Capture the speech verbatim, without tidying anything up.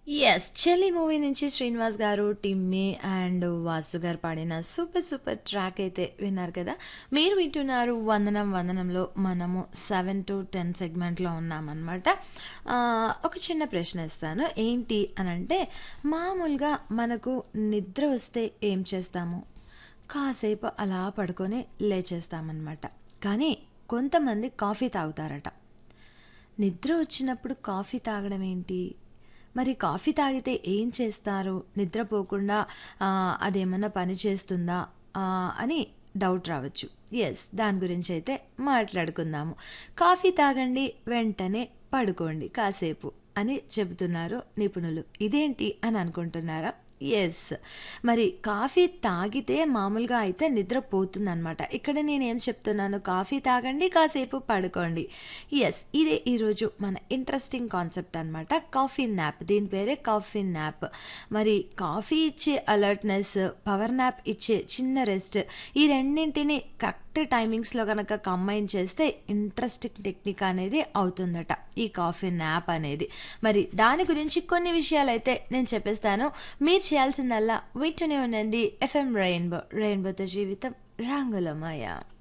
Yes. 'చెల్లి' movie నుంచి శ్రీనివాస్ గారు, టిమ్మి అండ్ వాసు గారు పాడిన సూపర్ సూపర్ ట్రాక్ అయితే విన్నారు కదా! మీరు వింటున్నారు 'వందనం వందనంలో' మనము సెవెన్ టు టెన్ సెగ్మెంట్‌లో ఉన్నామనమాట. ఆహ్, ఒక చిన్న ప్రశ్న ఇస్తాను. ఏంటి అనంటే, మామూలుగా మనకు నిద్ర వస్తే ఏం చేస్తాము? కాసేపు అలా పడుకొని లేచేస్తామనమాట. కానీ కొంతమంది కాఫీ తాగుతారట. నిద్ర వచ్చినప్పుడు కాఫీ తాగడం ఏంటి? మరి కాఫీ తాగితే ఏం చేస్తారు? నిద్రపోకుండా ఆహ్, అదేమన్నా పని చేస్తుందా? ఆహ్, అని డౌట్ రావచ్చు. యెస్. దాని గురించయితే మాట్లాడుకుందాము. కాఫీ తాగండి, వెంటనే పడుకోండి కాసేపు అని చెబుతున్నారు నిపుణులు. ఇదేంటి అని అనుకుంటున్నారా? యెస్. మరి కాఫీ తాగితే మామూలుగా అయితే నిద్ర పోతుందనమాట. ఇక్కడ నేనేం చెప్తున్నాను, కాఫీ తాగండి, కాసేపు పడుకోండి. యెస్. ఇదే ఈరోజు మన ఇంట్రెస్టింగ్ కాన్సెప్ట్ అనమాట. Coffee nap. దీని పేరే కాఫీ న్యాప్. మరి కాఫీ ఇచ్చే అలర్ట్‌నెస్, పవర్ న్యాప్ ఇచ్చే చిన్న రెస్ట్, ఈ రెండింటిని కరెక్ట్ టైమింగ్స్‌లో గనక కంబైన్ చేస్తే ఇంట్రెస్టింగ్ టెక్నిక్ అనేది అవుతుందట ఈ కాఫీ న్యాప్ అనేది. మరి దాని గురించి కొన్ని విషయాలైతే నేను చెప్పేస్తాను. మీరు చేయాల్సిందల్లా వింటూనే ఉండండి ఎఫ్ఎం రెయిన్బో. రెయిన్బోతో జీవితం రంగులమయ.